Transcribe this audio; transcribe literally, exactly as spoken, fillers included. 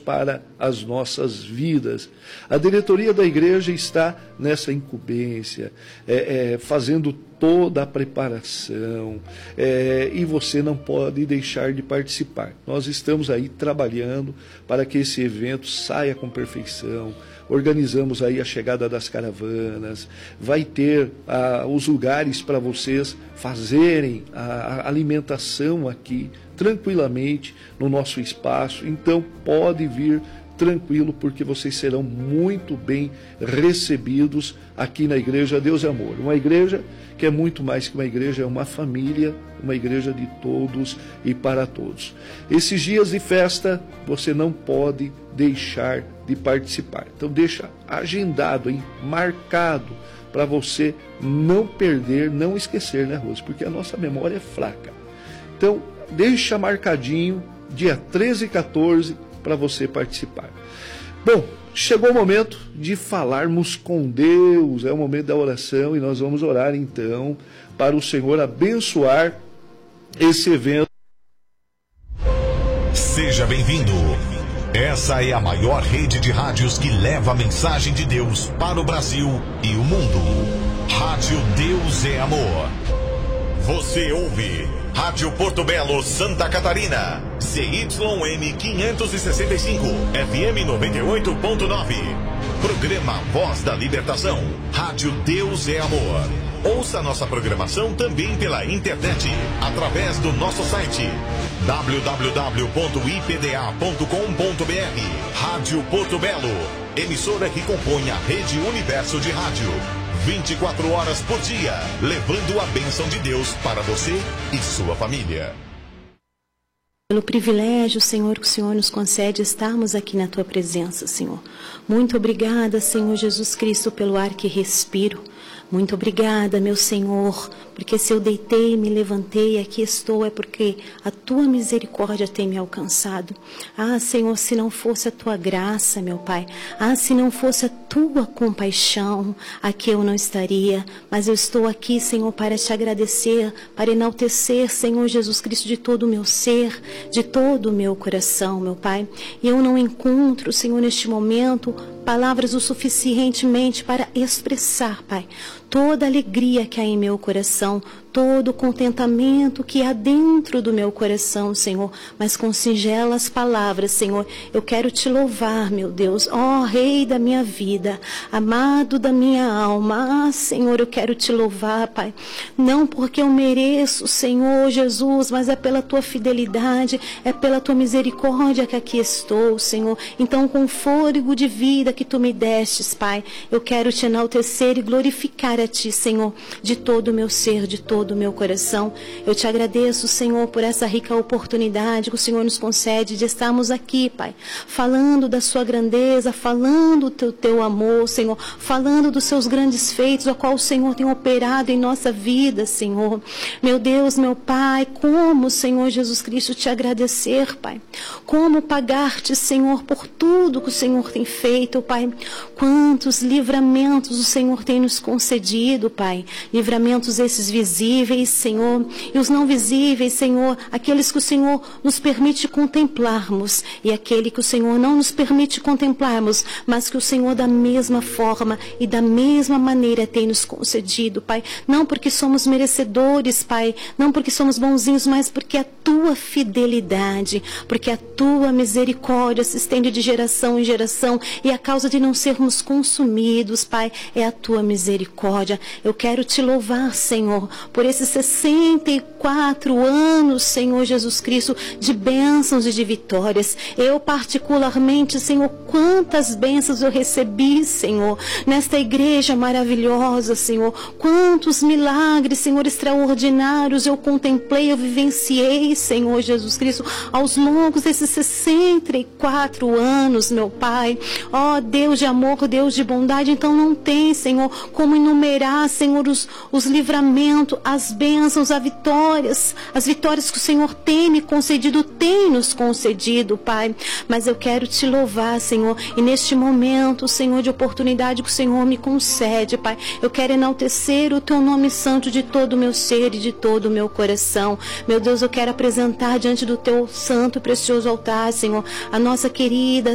para as nossas vidas. A diretoria da igreja está nessa incumbência, é, é, fazendo toda a preparação, é, e você não pode deixar de participar. Nós estamos aí trabalhando para que esse evento saia com perfeição. Organizamos aí a chegada das caravanas, vai ter ah, os lugares para vocês fazerem a, a alimentação aqui tranquilamente no nosso espaço. Então pode vir tranquilo, porque vocês serão muito bem recebidos aqui na Igreja Deus é Amor. Uma igreja que é muito mais que uma igreja, é uma família, uma igreja de todos e para todos. Esses dias de festa você não pode deixar de participar. Então deixa agendado, hein? Marcado, para você não perder, não esquecer, né, Rose? Porque a nossa memória é fraca. Então deixa marcadinho, dia treze e quatorze, para você participar. Bom, chegou o momento de falarmos com Deus, é o momento da oração, e nós vamos orar então para o Senhor abençoar esse evento. Seja bem-vindo. Essa é a maior rede de rádios que leva a mensagem de Deus para o Brasil e o mundo. Rádio Deus é Amor. Você ouve Rádio Porto Belo, Santa Catarina, C Y M quinhentos e sessenta e cinco, F M noventa e oito ponto nove. Programa Voz da Libertação, Rádio Deus é Amor. Ouça nossa programação também pela internet, através do nosso site w w w ponto i p d a ponto com ponto b r. Rádio Porto Belo, emissora que compõe a Rede Universo de Rádio. vinte e quatro horas por dia, levando a bênção de Deus para você e sua família. Pelo privilégio, Senhor, que o Senhor nos concede estarmos aqui na Tua presença, Senhor. Muito obrigada, Senhor Jesus Cristo, pelo ar que respiro. Muito obrigada, meu Senhor, porque se eu deitei e me levantei, aqui estou, é porque a Tua misericórdia tem me alcançado. Ah, Senhor, se não fosse a Tua graça, meu Pai, ah, se não fosse a Tua compaixão, aqui eu não estaria, mas eu estou aqui, Senhor, para te agradecer, para enaltecer, Senhor Jesus Cristo, de todo o meu ser, de todo o meu coração, meu Pai. E eu não encontro, Senhor, neste momento, palavras o suficientemente para expressar, Pai, toda a alegria que há em meu coração, todo o contentamento que há dentro do meu coração, Senhor, mas com singelas palavras, Senhor, eu quero te louvar, meu Deus, ó Rei da minha vida, amado da minha alma. Ah, Senhor, eu quero te louvar, Pai, não porque eu mereço, Senhor Jesus, mas é pela Tua fidelidade, é pela Tua misericórdia que aqui estou, Senhor. Então, com o fôlego de vida que Tu me destes, Pai, eu quero te enaltecer e glorificar a Ti, Senhor, de todo o meu ser, de todo do meu coração. Eu te agradeço, Senhor, por essa rica oportunidade que o Senhor nos concede de estarmos aqui, Pai, falando da sua grandeza, falando do teu, teu amor, Senhor, falando dos seus grandes feitos, a qual o Senhor tem operado em nossa vida, Senhor. Meu Deus, meu Pai, como, Senhor Jesus Cristo, te agradecer, Pai, como pagar-te, Senhor, por tudo que o Senhor tem feito, Pai. Quantos livramentos o Senhor tem nos concedido, Pai, livramentos esses visíveis, Senhor, e os não visíveis, Senhor, aqueles que o Senhor nos permite contemplarmos e aquele que o Senhor não nos permite contemplarmos, mas que o Senhor da mesma forma e da mesma maneira tem nos concedido, Pai, não porque somos merecedores, Pai, não porque somos bonzinhos, mas porque a Tua fidelidade, porque a Tua misericórdia se estende de geração em geração, e a causa de não sermos consumidos, Pai, é a Tua misericórdia. Eu quero te louvar, Senhor, por esses sessenta e quatro anos, Senhor Jesus Cristo, de bênçãos e de vitórias. Eu particularmente, Senhor, quantas bênçãos eu recebi, Senhor, nesta igreja maravilhosa, Senhor. Quantos milagres, Senhor, extraordinários eu contemplei, eu vivenciei, Senhor Jesus Cristo, aos longos desses sessenta e quatro anos, meu Pai. Ó Deus de amor, Deus de bondade, então não tem, Senhor, como enumerar, Senhor, os, os livramentos, as bênçãos, as vitórias, as vitórias que o Senhor tem me concedido, tem nos concedido, Pai. Mas eu quero te louvar, Senhor, e neste momento, Senhor, de oportunidade que o Senhor me concede, Pai, eu quero enaltecer o Teu nome santo de todo o meu ser e de todo o meu coração. Meu Deus, eu quero apresentar diante do Teu santo e precioso altar, Senhor, a nossa querida